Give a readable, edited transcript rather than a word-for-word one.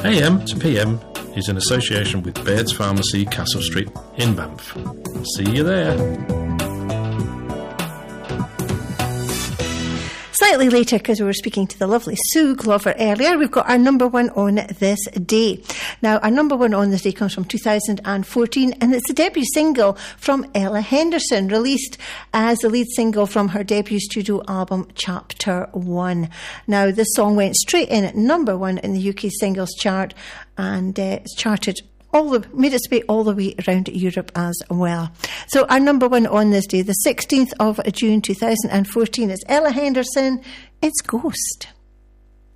AM to PM is in association with Baird's Pharmacy, Castle Street in Banff. See you there. Slightly later, because we were speaking to the lovely Sue Glover earlier, we've got our number one on this day. Now, our number one on this day comes from 2014, and it's the debut single from Ella Henderson, released as the lead single from her debut studio album, Chapter 1. Now, this song went straight in at number one in the UK singles chart, and it's charted made its way all the way around Europe as well. So our number one on this day, the 16th of June 2014, is Ella Henderson, It's Ghost.